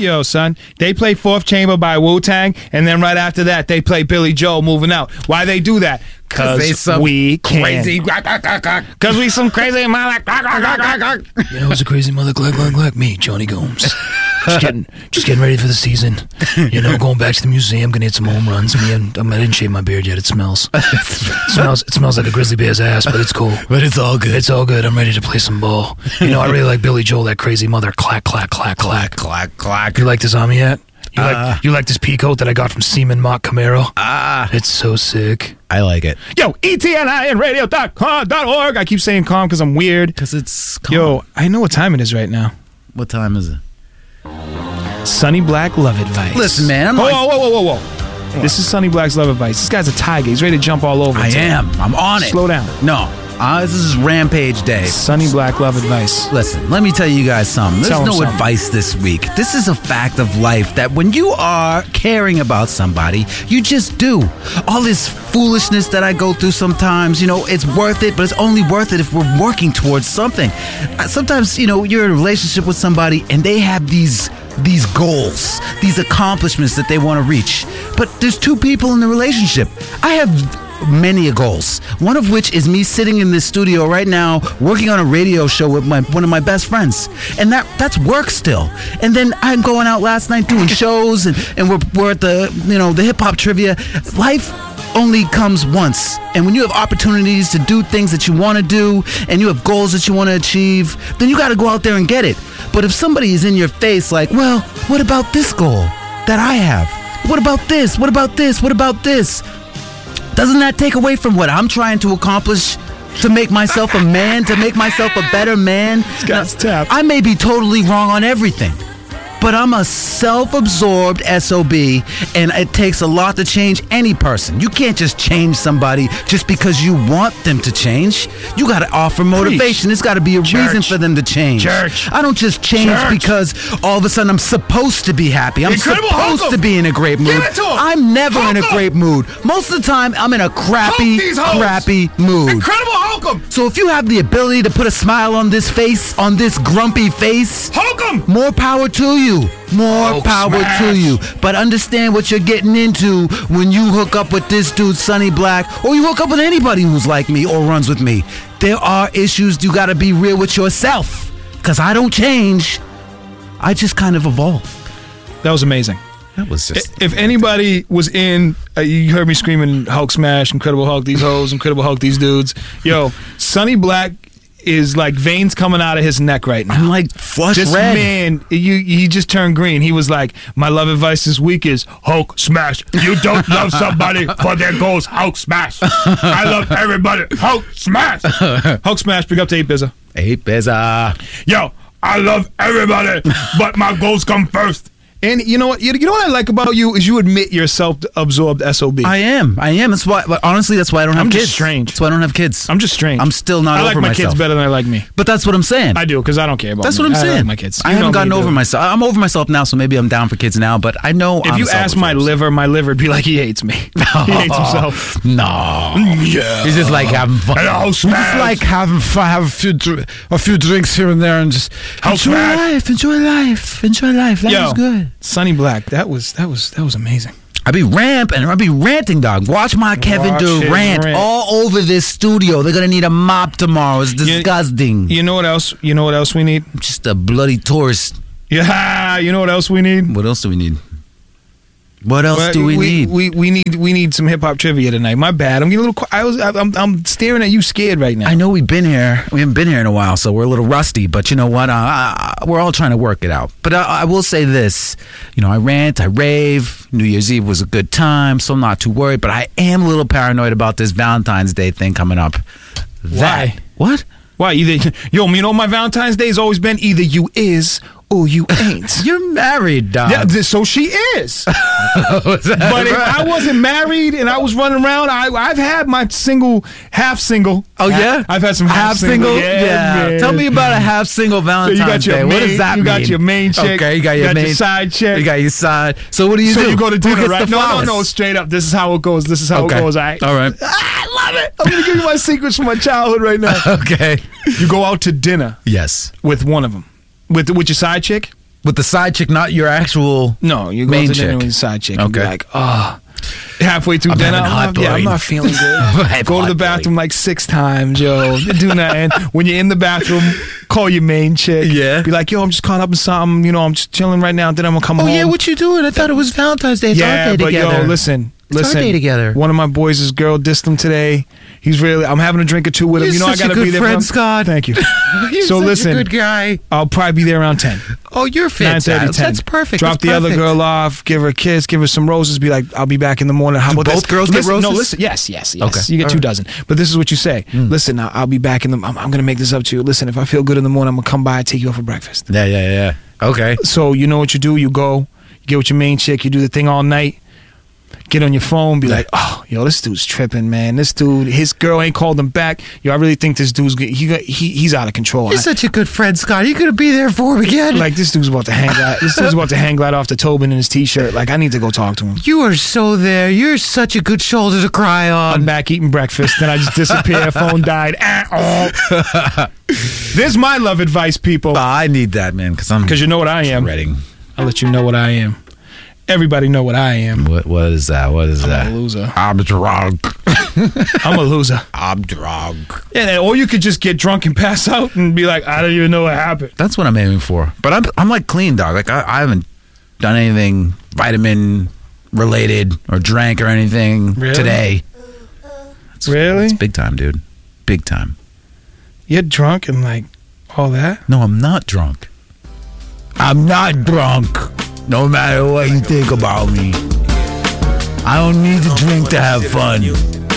Yo, son, they play Fourth Chamber by Wu-Tang, and then right after that, they play Billy Joel Moving Out. Why they do that? Because we can. Crazy. Because we some crazy mother. You know who's a crazy mother? Like me, Johnny Gomes. Just getting ready for the season. You know, going back to the museum, gonna hit some home runs. I didn't shave my beard yet. It smells. It smells like a grizzly bear's ass, but it's cool. But it's all good. It's all good. I'm ready to play some ball. You know, I really like Billy Joel, that crazy mother. Clack, clack, clack, clack. Clack, clack. You like this Army hat? You like this pea coat that I got from Seaman Mock Camaro? It's so sick. I like it. Yo, etninradio.com.org. I keep saying calm because I'm weird. Because it's calm. Yo, I know what time it is right now. What time is it? Sonny Black Love Advice. Listen, man. Whoa. This is Sonny Black's Love Advice. This guy's a tiger. He's ready to jump all over. I am. I'm on it. Slow down. No. This is Rampage Day. Sonny Black Love Advice. Listen, let me tell you guys something. There's no advice this week. This is a fact of life that when you are caring about somebody, you just do. All this foolishness that I go through sometimes, you know, it's worth it, but it's only worth it if we're working towards something. Sometimes, you know, you're in a relationship with somebody and they have these goals, these accomplishments that they want to reach. But there's two people in the relationship. I have many goals, one of which is me sitting in this studio right now working on a radio show with one of my best friends, and that's work still. And then I'm going out last night doing shows, and we're at the hip hop trivia. Life only comes once, and when you have opportunities to do things that you want to do and you have goals that you want to achieve, then you got to go out there and get it. But if somebody is in your face like, well, what about this goal that I have? What about this? What about this? What about this? Doesn't that take away from what I'm trying to accomplish to make myself a man, to make myself a better man? This guy's tapped. I may be totally wrong on everything, but I'm a self-absorbed SOB, and it takes a lot to change any person. You can't just change somebody just because you want them to change. You got to offer motivation. There's got to be a reason for them to change. I don't just change because all of a sudden I'm supposed to be happy. I'm supposed to be in a great mood. Give it to him. I'm never in a great mood. Most of the time, I'm in a crappy mood. Incredible Hulk 'em. So if you have the ability to put a smile on this face, on this grumpy face, Hulk 'em. more power to you. More power to you. But understand what you're getting into when you hook up with this dude, Sonny Black, or you hook up with anybody who's like me or runs with me. There are issues. You got to be real with yourself. Because I don't change. I just kind of evolve. That was amazing. That was just... If anybody was in, you heard me screaming Hulk smash, Incredible Hulk these hoes, Incredible Hulk these dudes. Yo, Sonny Black is like veins coming out of his neck right now. I'm like flush this red. Man, he just turned green. He was like, my love advice this week is Hulk smash. You don't love somebody for their goals. Hulk smash. I love everybody. Hulk smash. Hulk smash. Big up to 8 Bizza. Yo, I love everybody, but my goals come first. And you know what? You know what I like about you is you admit you're a self-absorbed SOB. I am. That's why. But honestly, that's why I don't have kids. I'm just strange. That's why I don't have kids. I'm just strange. I'm still not over myself. I like my kids better than I like me. But that's what I'm saying. I do, because I don't care about That's me. what I'm saying. I like my kids. I haven't gotten over myself. I'm over myself now, so maybe I'm down for kids now. But I know if you ask my liver would be like, he hates me. He hates himself. No. Yeah. He's just like having fun. He's just like having fun, have a few drinks here and there, and just enjoy life. Life is good. Sonny Black, that was amazing. I be ranting, dog. Watch my Kevin Durant all over this studio. They're gonna need a mop tomorrow. It's disgusting. You know what else? You know what else we need? Just a bloody tourist. Yeah. You know what else we need? What else do we need? What else do we need? We need some hip hop trivia tonight. My bad. I'm getting a little. I'm staring at you, scared right now. I know we've been here. We haven't been here in a while, so we're a little rusty. But you know what? We're all trying to work it out. But I will say this. You know, I rant, I rave. New Year's Eve was a good time, so I'm not too worried. But I am a little paranoid about this Valentine's Day thing coming up. Why? What? Why? You know, my Valentine's Day has always been either you is or you ain't. You're married, dog. Yeah, so she is. But if I wasn't married and I was running around, I've had my half single. Oh, yeah? I've had some half single. Yeah. Tell me about a half single Valentine's Day. What does that mean? You got your main chick. Okay, you got your side chick. You got your side. So what do you do? So you go to dinner, Who gets right? the flowers? No, straight up. This is how it goes. All right? All right. I love it. I'm going to give you my secrets from my childhood right now. Okay. You go out to dinner. Yes. With one of them. With your side chick. With the side chick, not your actual. No, you go main to dinner chick. with the side chick and be Okay. like, halfway through I'm dinner, having hot I'm boy. not feeling good. Go to the bathroom like 6 times, yo. Do nothing. When you're in the bathroom, call your main chick. Yeah. Be like, yo, I'm just caught up in something. You know, I'm just chilling right now. Then I'm gonna come home. Oh yeah, what you doing? I thought it was Valentine's Day. It's our Yeah, day but together. yo, listen. It's our day together. One of my boys, his girl dissed him today. I'm having a drink or two with him. You're You know, such I gotta a good be there. friend, for him. Scott. Thank you. You're So such listen, a good guy. I'll probably be there around 10. Oh, you're 9:30, 10. That's perfect. Drop That's the other perfect. girl off, give her a kiss, give her some roses, be like, I'll be back in the morning. How Do about both this? girls get Listen, No, roses? listen. Yes. Okay. You get All 2 right. dozen. But this is what you say. Listen, I'll be back in the I'm going to make this up to you. Listen, if I feel good in the morning, I'm going to come by and take you out for breakfast. Yeah. Okay. So you know what you do? You go, you get with your main chick, you do the thing all night. Get on your phone, be like, oh, yo, this dude's tripping, man. This dude, his girl ain't called him back. Yo, I really think this dude's he's out of control. You're such a good friend, Scott. You gonna be there for him again? Like this dude's about to hang glide. This dude's about to hang glide off the Tobin in his t-shirt. Like I need to go talk to him. You are so there. You're such a good shoulder to cry I'm on. back eating breakfast, then I just disappear. Phone died. There's my love advice, people. I need that, man, because You know what I am. dreading. I'll let you know what I am. Everybody know what I am. What is that? What is that? I'm a loser. I'm drunk. I'm a loser. I'm drunk. Yeah, or you could just get drunk and pass out and be like, I don't even know what happened. That's what I'm aiming for. But I'm like clean, dog. Like I haven't done anything vitamin related or drank or anything Really? today. Really? It's big time, dude. Big time. You're drunk and like all that? No, I'm not drunk. I'm not drunk. No matter what you think about me. I don't need to drink to have fun.